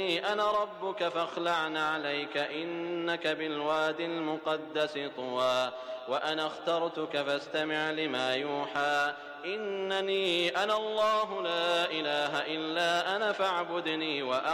إنني أنا ربك فاخلع عليك إنك بالواد المقدس طوى وأنا اخترتك فاستمع لما يوحى إنني أنا الله لا إله إلا أنا فاعبدني